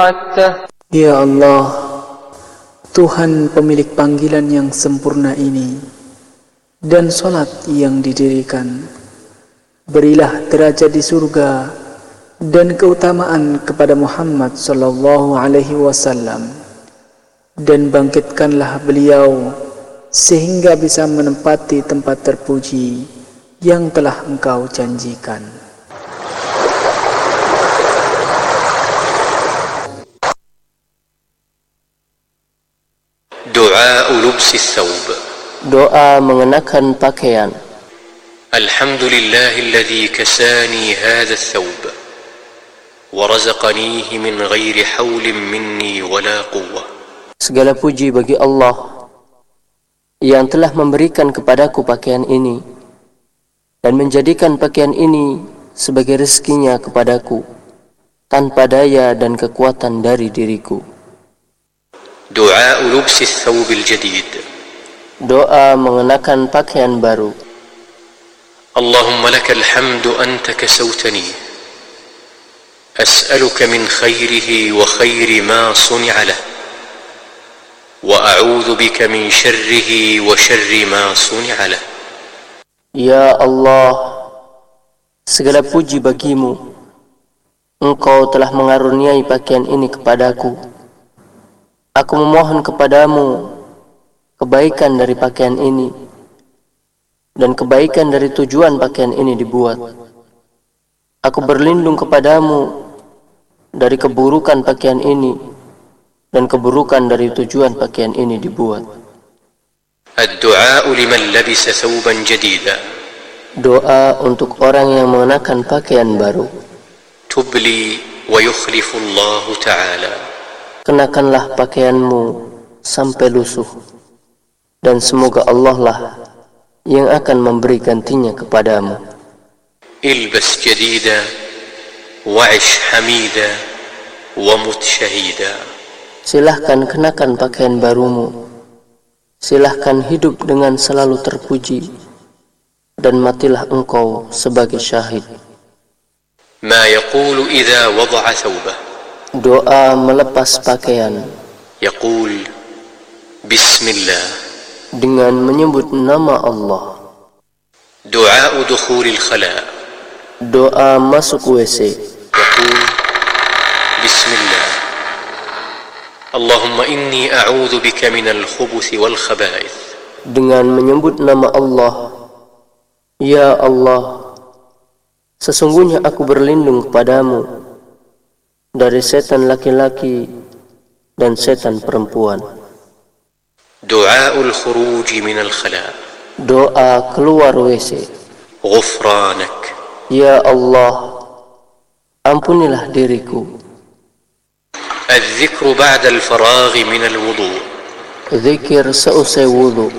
Ya Allah, Tuhan pemilik panggilan yang sempurna ini dan solat yang didirikan, berilah derajat di surga dan keutamaan kepada Muhammad sallallahu alaihi wasallam, dan bangkitkanlah beliau sehingga bisa menempati tempat terpuji yang telah Engkau janjikan. Doa lubsi thawb. Doa mengenakan pakaian. Alhamdulillahilladzi kasani hadha thawb wa razaqanihi min ghairi hawlin minni wala quwwah. Segala puji bagi Allah yang telah memberikan kepadaku pakaian ini dan menjadikan pakaian ini sebagai rezekinya kepadaku tanpa daya dan kekuatan dari diriku. Doa lubsi thawb al-jadid. Doa mengenakan pakaian baru. Allahumma lakal hamdu anta kasawtani. As'aluka min khairihi wa khairi ma suni'a lah. Wa a'udzu bika min syarrihi wa syarri ma suni'a lah. Ya Allah, segala puji bagimu. Engkau telah mengaruniai pakaian ini kepadaku. Aku memohon kepadamu kebaikan dari pakaian ini dan kebaikan dari tujuan pakaian ini dibuat. Aku berlindung kepadamu dari keburukan pakaian ini dan keburukan dari tujuan pakaian ini dibuat. Ad-du'a liman labisa thawban jadida. Doa untuk orang yang mengenakan pakaian baru. Tubli wa yukhlifu Allah Ta'ala. Kenakanlah pakaianmu sampai lusuh, dan semoga Allah lah yang akan memberi gantinya kepadamu. Ilbas jadida wa'ish hamida wa mut syahida. Silahkan kenakan pakaian barumu, silahkan hidup dengan selalu terpuji, dan matilah engkau sebagai syahid. Ma yaqulu idza wada'a thawbah. Doa melepas pakaian. Yaqul Bismillah. Dengan menyebut nama Allah. Doa dukhulil khala. Doa masuk WC. Yaqul Bismillah. Allahumma inni a'udzu bika minal khubuthi wal khaba'ith. Dengan menyebut nama Allah. Ya Allah, sesungguhnya aku berlindung kepadamu dari setan laki-laki dan setan perempuan. Du'aul khuruj minal khala. Doa keluar WC. Ghufranak. Ya Allah, ampunilah diriku. Al-dhikru ba'da al-faragh minal wudu'. Zikir seusai wudu.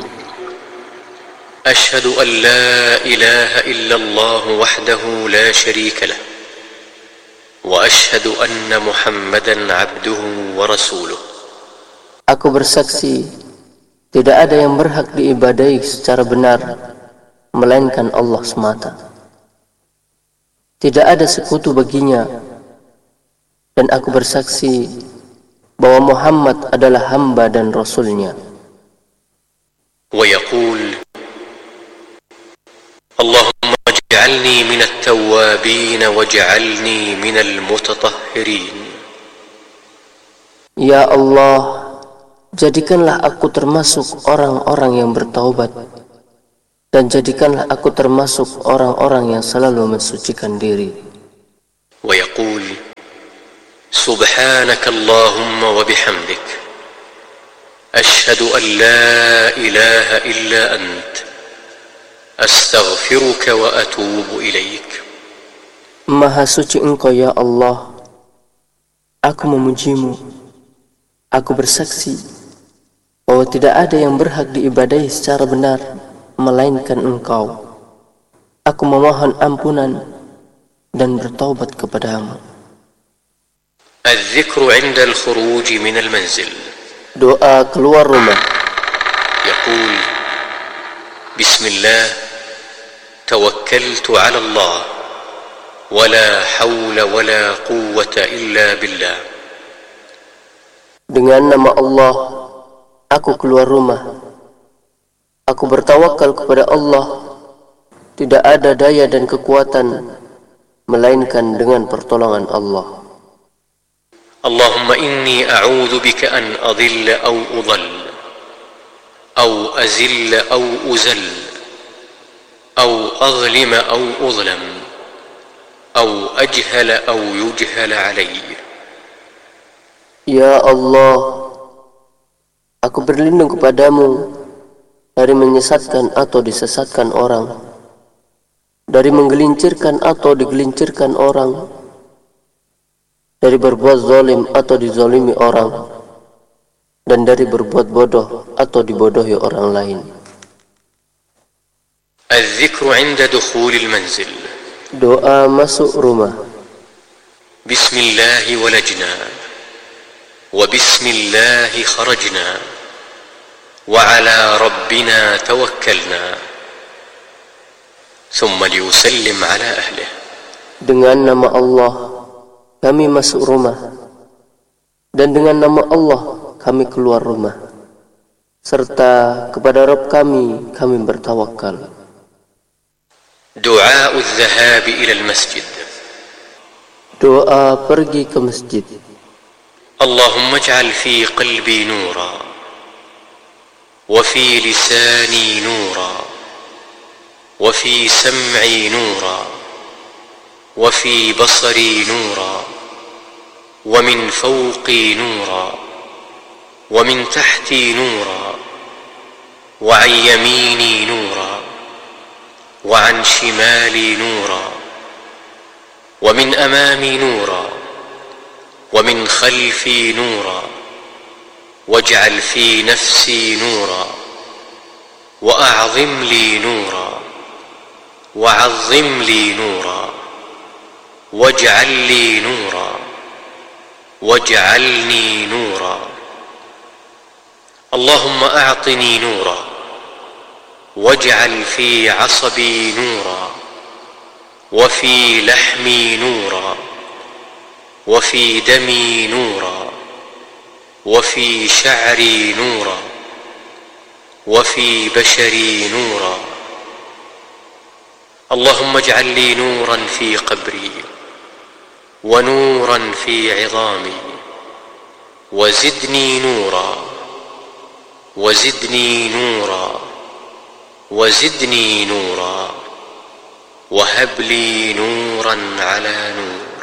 Ashhadu an la ilaha illallah wahdahu la sharika lah. Wa ashhadu anna Muhammadan abduhu wa rasuluh. Aku bersaksi tidak ada yang berhak diibadahi secara benar melainkan Allah semata. Tidak ada sekutu baginya, dan aku bersaksi bahwa Muhammad adalah hamba dan rasulnya. Wa yaqul Allahumma ij'alni minat tawwabin waj'alni minal mutatahhirin. Ya Allah, jadikanlah aku termasuk orang-orang yang bertaubat, dan jadikanlah aku termasuk orang-orang yang selalu mensucikan diri. Wa yaqul Subhanaka Allahumma wa bihamdik ashhadu an la ilaha illa ant astaghfiruka wa atubu ilaik. Maha suci Engkau ya Allah, aku memujimu. Aku bersaksi bahwa tidak ada yang berhak diibadahi secara benar melainkan Engkau. Aku memohon ampunan dan bertaubat kepadamu. Al-dhikru 'inda al-khuruj min al-manzil. Doa keluar rumah. Yaqul Bismillah tawakkaltu 'ala Allah wa la hawla wa la quwwata illa billah. Dengan nama Allah, aku keluar rumah. Aku bertawakal kepada Allah. Tidak ada daya dan kekuatan melainkan dengan pertolongan Allah. Allahumma inni a'udhu bika an adilla aw udhal aw azilla aw uzal aw azlima aw uzlam aw ajhala aw yujhala alayya. Ya Allah, aku berlindung kepadamu dari menyesatkan atau disesatkan orang, dari menggelincirkan atau digelincirkan orang, dari berbuat zalim atau dizalimi orang, dan dari berbuat bodoh atau dibodohi orang lain. الذكر عند دخول المنزل. Doa masuk rumah. بسم الله ولجنا وبسم الله خرجنا وعلى ربنا توكلنا ثم ليسلم على أهله. Dengan nama Allah kami masuk rumah, dan dengan nama Allah kami keluar rumah, serta kepada Rabb kami bertawakal. دعاء الذهاب إلى المسجد. Doa pergi ke masjid. اللهم اجعل في قلبي نورا وفي لساني نورا وفي سمعي نورا وفي بصري نورا ومن فوقي نورا ومن تحتي نورا وعن يميني نورا وعن شمالي نورا ومن أمامي نورا ومن خلفي نورا واجعل في نفسي نورا وأعظم لي نورا وعظم لي نورا واجعل لي نورا واجعلني نورا. اللهم أعطني نورا واجعل في عصبي نورا وفي لحمي نورا وفي دمي نورا وفي شعري نورا وفي بشري نورا. اللهم اجعل لي نورا في قبري ونورا في عظامي وزدني نورا وزدني نورا وزدني نورا وهب لي نورا على نور.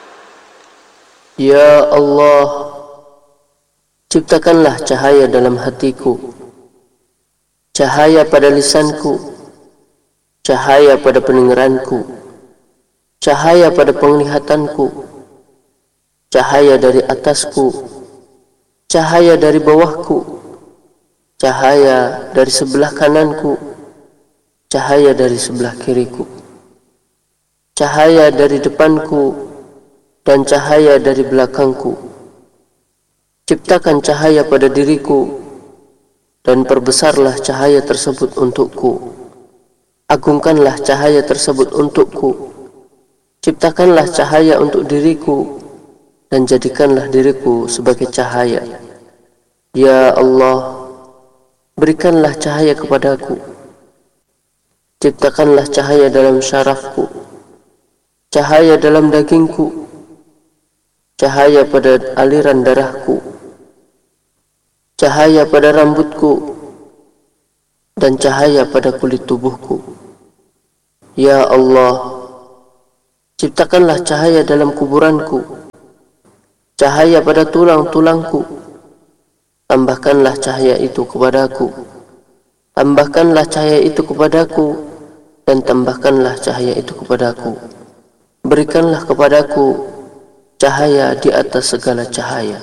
Ya Allah, ciptakanlah cahaya dalam hatiku, cahaya pada lisanku, cahaya pada pendengaranku, cahaya pada penglihatanku, cahaya dari atasku, cahaya dari bawahku, cahaya dari sebelah kananku, cahaya dari sebelah kiriku, cahaya dari depanku, dan cahaya dari belakangku. Ciptakan cahaya pada diriku, dan perbesarlah cahaya tersebut untukku. Agungkanlah cahaya tersebut untukku. Ciptakanlah cahaya untuk diriku, dan jadikanlah diriku sebagai cahaya. Ya Allah, berikanlah cahaya kepadaku. Ciptakanlah cahaya dalam syarafku, cahaya dalam dagingku, cahaya pada aliran darahku, cahaya pada rambutku, dan cahaya pada kulit tubuhku. Ya Allah, ciptakanlah cahaya dalam kuburanku, cahaya pada tulang-tulangku. Tambahkanlah cahaya itu kepadaku, tambahkanlah cahaya itu kepadaku, dan tambahkanlah cahaya itu kepadaku. Berikanlah kepadaku cahaya di atas segala cahaya.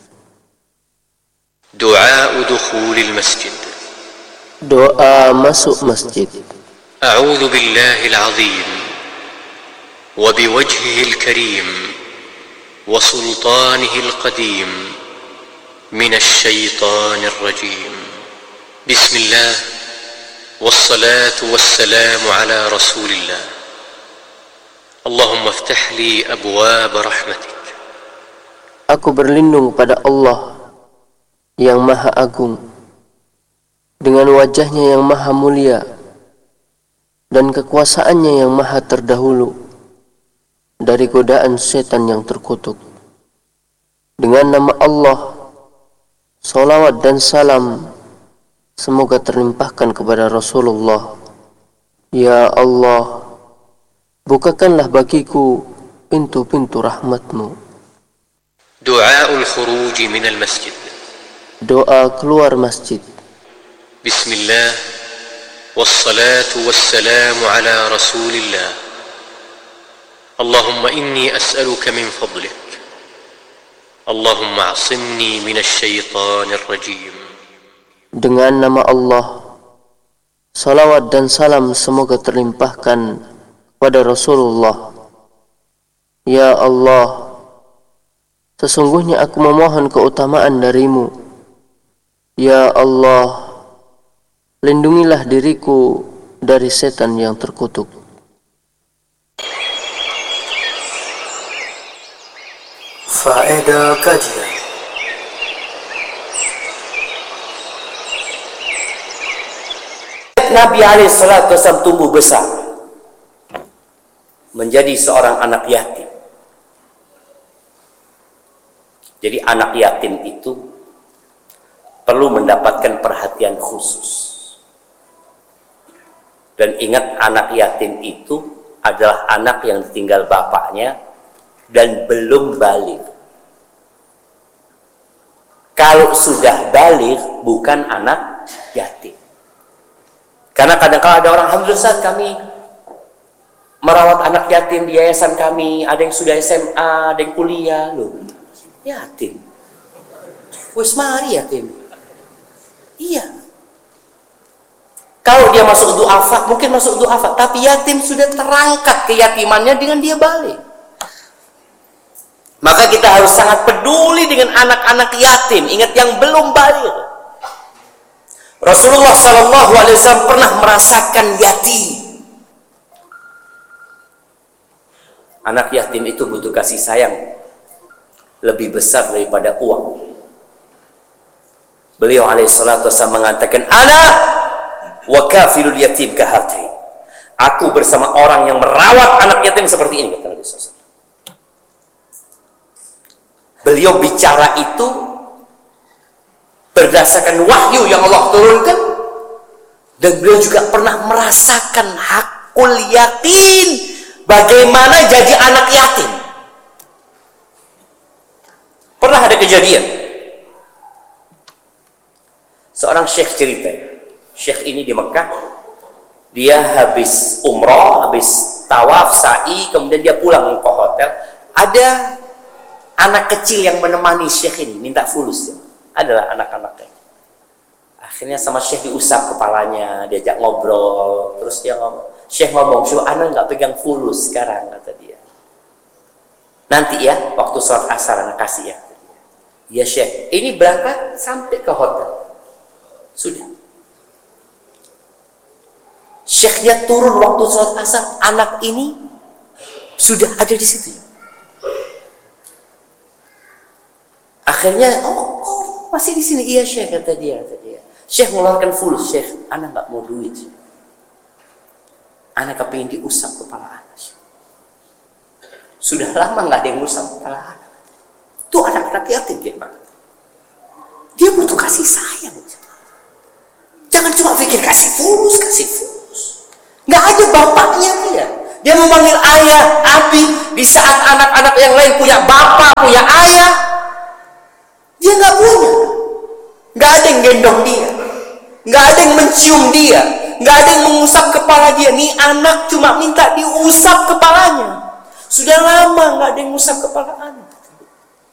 دعاء دخول المسجد. Doa masuk masjid. أعوذ بالله العظيم وبوجهه الكريم وسلطانه القديم من الشيطان الرجيم. بسم الله والصلاة والسلام على رسول الله. اللهم افتح لي أبواب رحمتك. Aku berlindung pada Allah yang maha agung, dengan wajahnya yang maha mulia dan kekuasaannya yang maha terdahulu dari godaan setan yang terkutuk. Dengan nama Allah, salawat dan salam semoga terlimpahkan kepada Rasulullah. Ya Allah, bukakanlah bagiku pintu-pintu rahmat-Mu. دعاء الخروج من المسجد. Doa keluar masjid. بسم الله والصلاة والسلام على رسول الله. اللهم إني أسألك من فضلك. اللهم اعصمني من الشيطان الرجيم. Dengan nama Allah, salawat dan salam semoga terlimpahkan pada Rasulullah. Ya Allah, sesungguhnya aku memohon keutamaan darimu. Ya Allah, lindungilah diriku dari setan yang terkutuk. Faedah kajian. Nabi SAW tumbuh besar menjadi seorang anak yatim. Jadi anak yatim itu perlu mendapatkan perhatian khusus. Dan ingat, anak yatim itu adalah anak yang ditinggal bapaknya dan belum balik. Kalau sudah balik, bukan anak yatim. Karena kadang-kadang ada orang, alhamdulillah kami merawat anak yatim di yayasan kami, ada yang sudah SMA, ada yang kuliah, loh. Yatim. Wis mari yatim. Iya. Kalau dia masuk du'afa, mungkin masuk du'afa, tapi yatim sudah terangkat keyatimannya dengan dia balik. Maka kita harus sangat peduli dengan anak-anak yatim. Ingat, yang belum balik. Rasulullah SAW pernah merasakan yatim. Anak yatim itu butuh kasih sayang lebih besar daripada uang. Beliau alaihissalatu wassalam mengatakan, ana wa kafilul yatim kahatain. Aku bersama orang yang merawat anak yatim seperti ini, kata Nabi SAW. Beliau bicara itu berdasarkan wahyu yang Allah turunkan, dan beliau juga pernah merasakan hakul yatim, bagaimana jadi anak yatim. Pernah ada kejadian, seorang syekh cerita. Syekh ini di Mekah, dia habis umrah, habis tawaf, sa'i, kemudian dia pulang ke hotel. Ada anak kecil yang menemani syekh ini, minta fulus. Adalah anak-anaknya. Akhirnya sama syekh diusap kepalanya, diajak ngobrol, terus dia ngomong, syekh ngomong, "Syuh, anak nggak pegang fulus sekarang," kata dia. "Nanti ya, waktu sholat asar anak kasih ya." "Ya syekh, ini berangkat sampai ke hotel." Sudah. Syekhnya turun waktu sholat asar, anak ini sudah ada di situ. Akhirnya, oh masih di sini. "Iya syekh," kata dia. Syekh mengeluarkan fulus. "Syekh, anak nggak mau duit. Anak kepingin diusap kepala anak. Sudah lama nggak ada yang usap kepala anak. Itu anak-anak yatim dia butuh kasih sayang. Jangan cuma pikir kasih fulus. Nggak ada bapaknya dia. Dia memanggil ayah, abi. Di saat anak-anak yang lain punya bapak, punya ayah, dia nggak punya. Nggak ada yang gendong dia, nggak ada yang mencium dia, nggak ada yang mengusap kepala dia. Nih anak cuma minta diusap kepalanya. Sudah lama nggak ada yang mengusap kepala anak.